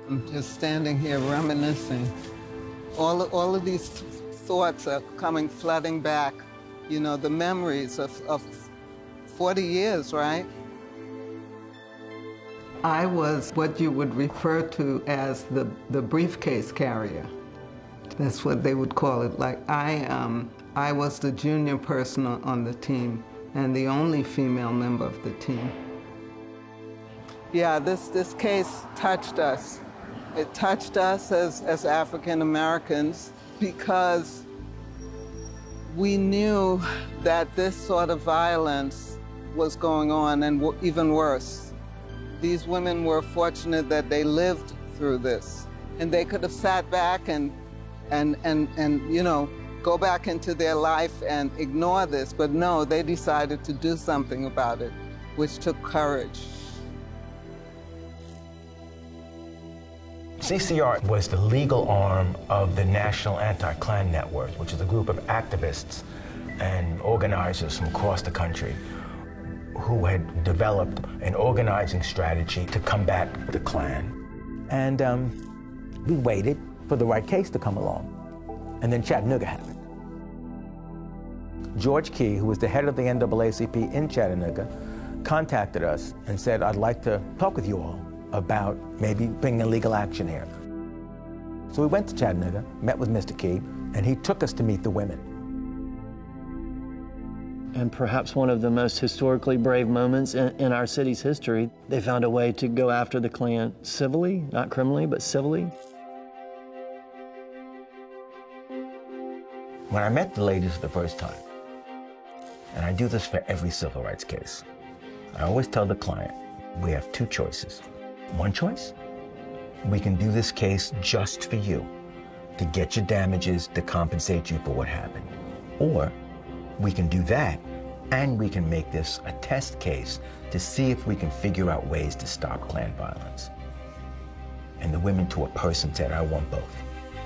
I'm just standing here reminiscing. All of these thoughts are coming flooding back. You know, the memories of 40 years, right? I was what you would refer to as the briefcase carrier. That's what they would call it. Like I was the junior person on the team and the only female member of the team. Yeah, this case touched us. It touched us as African Americans because we knew that this sort of violence was going on, and even worse. These women were fortunate that they lived through this, and they could have sat back and you know, go back into their life and ignore this, but no, they decided to do something about it, which took courage. CCR was the legal arm of the National Anti-Klan Network, which is a group of activists and organizers from across the country who had developed an organizing strategy to combat the Klan. And we waited for the right case to come along. And then Chattanooga happened. George Key, who was the head of the NAACP in Chattanooga, contacted us and said, I'd like to talk with you all about maybe bringing a legal action here. So we went to Chattanooga, met with Mr. Key, and he took us to meet the women. And perhaps one of the most historically brave moments in our city's history, they found a way to go after the Klan civilly, not criminally, but civilly. When I met the ladies for the first time, and I do this for every civil rights case, I always tell the client, we have two choices. One choice, we can do this case just for you, to get your damages, to compensate you for what happened. Or we can do that, and we can make this a test case to see if we can figure out ways to stop Klan violence. And the women to a person said, I want both.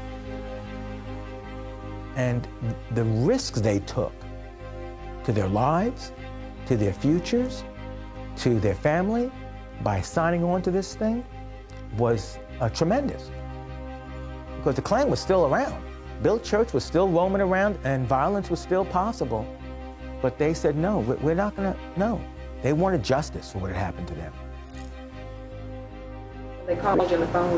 And the risks they took to their lives, to their futures, to their family, by signing on to this thing was tremendous. Because the Klan was still around. Bill Church was still roaming around and violence was still possible. But they said, no, we're not gonna, no. They wanted justice for what had happened to them. They called you on the phone